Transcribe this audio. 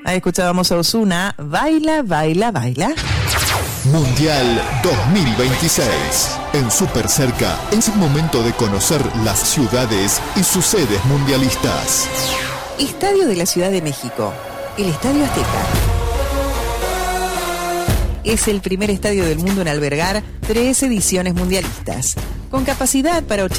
Ahí escuchábamos a Ozuna, Baila, Baila, Baila. Mundial 2026. En Super Cerca es el momento de conocer las ciudades y sus sedes mundialistas. Estadio de la Ciudad de México, el Estadio Azteca. Es el primer estadio del mundo en albergar 3 ediciones mundialistas, con capacidad para